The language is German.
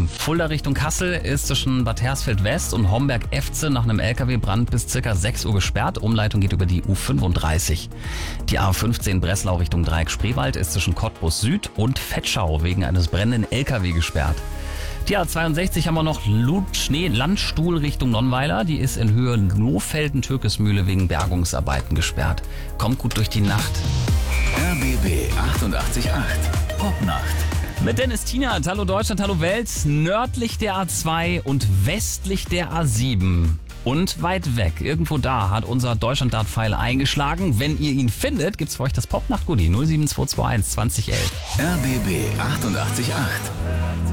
A7 Fulda Richtung Kassel ist zwischen Bad Hersfeld West und Homberg-Efze nach einem LKW-Brand bis ca. 6 Uhr gesperrt. Umleitung geht über die U35. Die A15 Breslau Richtung Dreieck-Spreewald ist zwischen Cottbus Süd und Vetschau wegen eines brennenden LKW gesperrt. Die A62 haben wir noch Landstuhl Richtung Nonnweiler. Die ist in Höhe Lohfelden-Türkesmühle wegen Bergungsarbeiten gesperrt. Kommt gut durch die Nacht. RBB 888 Popnacht. Mit Dennis Tienert, hallo Deutschland, hallo Welt, nördlich der A2 und westlich der A7 und weit weg, irgendwo da hat unser Deutschland-Dart-Pfeil eingeschlagen. Wenn ihr ihn findet, gibt's für euch das Popnacht-Goodie 07221 2011. RBB 888.